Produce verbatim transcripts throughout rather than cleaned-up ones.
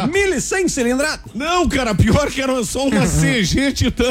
mil e cem cilindrada? Não, cara, pior que era só uma C G Titan.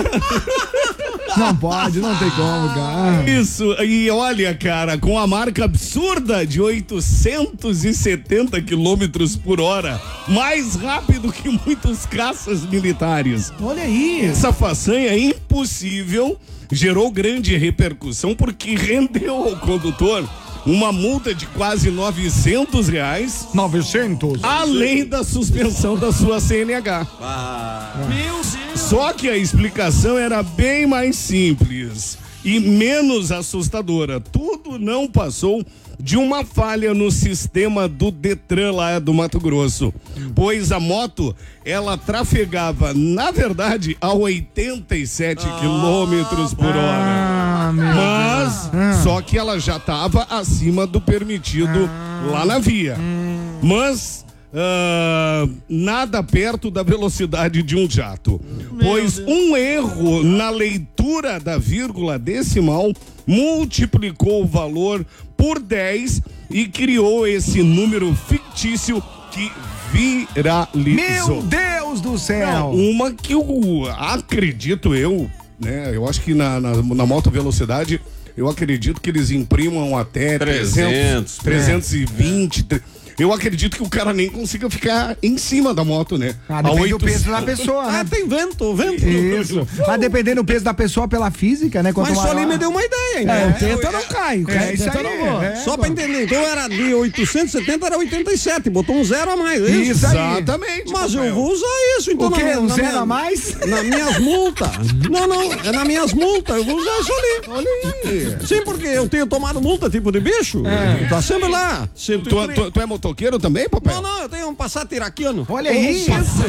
Não pode, não tem como, cara. Isso, e olha, cara, com a marca absurda de oitocentos e setenta quilômetros por hora, mais rápido que muitos caças militares. Olha aí. Essa façanha impossível gerou grande repercussão porque rendeu ao condutor uma multa de quase novecentos reais. novecentos? Além da suspensão da sua C N H. Ah. Meu Deus. Só que a explicação era bem mais simples e menos assustadora. Tudo não passou de uma falha no sistema do Detran lá do Mato Grosso, pois a moto, ela trafegava, na verdade, a oitenta e sete quilômetros por hora. Ah, meu Mas, Deus. só que ela já estava acima do permitido lá na via. Mas, ah, nada perto da velocidade de um jato. Pois um erro na leitura da vírgula decimal multiplicou o valor por dez e criou esse número fictício que viralizou. Meu Deus do céu! Uma que eu acredito eu, né? Eu acho que na, na, na moto velocidade, eu acredito que eles imprimam até trezentos, trezentos e vinte. Tre... Eu acredito que o cara nem consiga ficar em cima da moto, né? Ah, depende do peso da pessoa, né? Ah, tem vento, vento. Isso. Mas dependendo do peso da pessoa pela física, né? Quanto Mas só maior... ali me deu uma ideia, É, né? o teta não cai, o É, isso teta aí, não voa. é. Só pra entender, então era de oitocentos e setenta, era oitenta e sete, botou um zero a mais, é isso? Isso aí. Exatamente. Mas eu Rafael. vou usar isso, então. O quê? na, Um na zero minha- a mais? Nas minhas multas. Não, não, é nas minhas multas, eu vou usar isso ali. Olha aí. Sim, porque eu tenho tomado multa tipo de bicho. É. Tá sempre lá. cento e Tu, trinta. tu, tu é motoqueiro também, papai? Não, não, eu tenho um Passat iraquiano. Olha aí!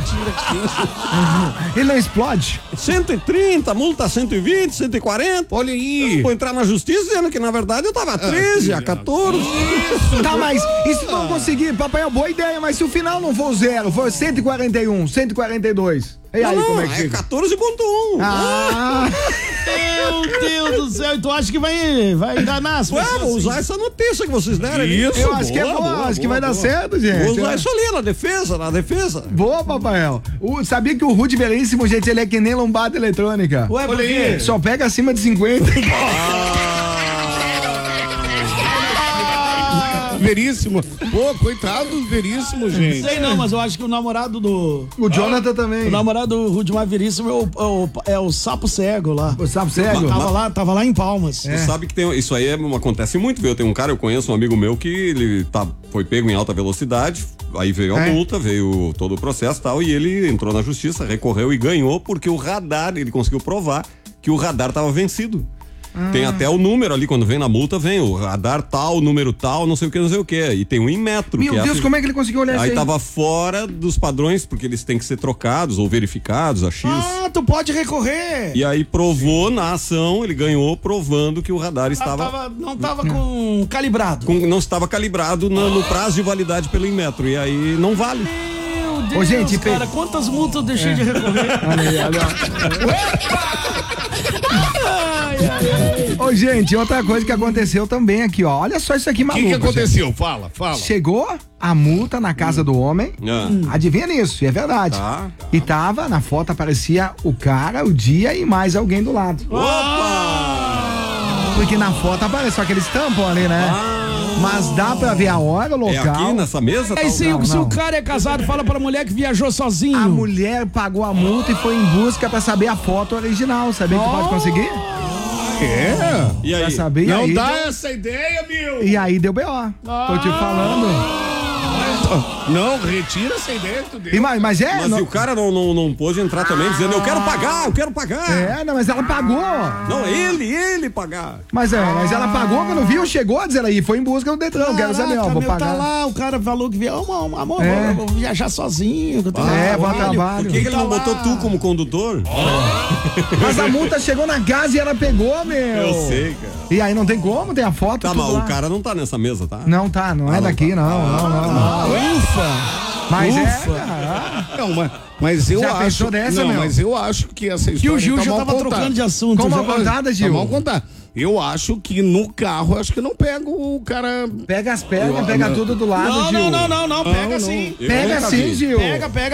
Ele não explode? cento e trinta, multa cento e vinte, cento e quarenta. Olha aí. Vou entrar na justiça dizendo que na verdade eu tava a treze, a quatorze. Tá, mas e se não conseguir? Papai, é uma boa ideia, mas se o final não for zero, for cento e quarenta e um, cento e quarenta e dois. E aí, não, como é não, que é fica? quatorze ponto um. Ah, Meu Deus do céu, e tu acha que vai, vai enganar as Ué, pessoas vou usar assim? essa notícia que vocês deram. Isso. eu acho que é boa, boa, boa, acho que boa, vai dar boa. certo, gente. Vou usar isso ali na defesa, na defesa. Boa, Papael. O, sabia que o Rude Veríssimo, gente, ele é que nem lombada eletrônica. Ué, por Olha quê? aí. Só pega acima de cinquenta. Veríssimo. Pô, coitado do Veríssimo, gente. Sei não, mas eu acho que o namorado do... O Jonathan também. O namorado do Rudimar Veríssimo é o, é o, é o sapo cego lá. O sapo cego? Tava lá, tava lá em Palmas. Você sabe que tem, isso aí é, acontece muito, viu? Tem um cara, eu conheço um amigo meu que ele tá, foi pego em alta velocidade, aí veio a É. multa, veio todo o processo e tal, e ele entrou na justiça, recorreu e ganhou porque o radar, ele conseguiu provar que o radar tava vencido. Tem até o número ali, quando vem na multa, vem o radar tal, número tal, não sei o que, não sei o que. E tem um em metro. Meu que Deus, é a... como é que ele conseguiu olhar isso Aí aí? tava fora dos padrões, porque eles têm que ser trocados ou verificados, a X. Ah, tu pode recorrer. E aí provou na ação, ele ganhou provando que o radar Ah, estava tava- não tava com calibrado. com- não estava calibrado na- no prazo de validade pelo Inmetro. E aí não vale. Meu Deus, Ô, gente, pe- cara, quantas multas eu deixei de recorrer? Olha aí, olha. Ô, gente, outra coisa que aconteceu também aqui, ó. Olha só isso aqui, O maluco. que, que gente. aconteceu? Fala, fala. Chegou a multa na casa do homem. Ah. Adivinha nisso, e é verdade. Tá. E tava, na foto aparecia o cara, o dia e mais alguém do lado. Porque na foto aparece só aqueles tampam ali, né? Mas dá pra ver a hora, o É local. aqui nessa mesa? Aí tal? se, não, se não. o cara é casado, fala pra mulher que viajou sozinho. A mulher pagou a multa e foi em busca pra saber a foto original. Sabia que tu pode conseguir? É. E Pra aí? saber. E Não aí, dá deu- essa ideia, meu. E aí deu B O. Tô te falando. Não, retira essa ideia que tu deu. E, mas, mas é. Mas não- e o cara não, não, não pôde entrar também dizendo, eu quero pagar, eu quero pagar. É, não, mas ela pagou. Não, ele, ele pagar. Mas é, mas ela pagou quando viu, chegou a dizer aí, foi em busca do Detran. Quero saber, ó, Caraca, vou meu, pagar. tá lá, o cara falou que viu, oh, amor, É. eu vou viajar sozinho. que eu tenho É, bom trabalho. trabalho. Por que, que ele não Tá botou lá. tu como condutor? Mas a multa chegou na casa e ela pegou, meu. Eu sei, cara. E aí não tem como, tem a foto. Tá, tudo mas lá. o cara não tá nessa mesa, tá? Não tá, não é não daqui, tá. não, não, não, não. Ufa! Mas Ufa. é, cara. Não, mas, mas eu Já acho. pensou dessa, não, meu? mas eu acho que essa história Que o Gil tá já mal tava contada. trocando de assunto. Como já. a contada, Gil? Tá mal contar. Eu acho que no carro, acho que não pega o cara. Pega as pernas, Eu- pega não. tudo do lado, Não, Gil. não, não, não, não, pega não. sim. Eu Pega nunca sim, vi. Gil. Pega, pega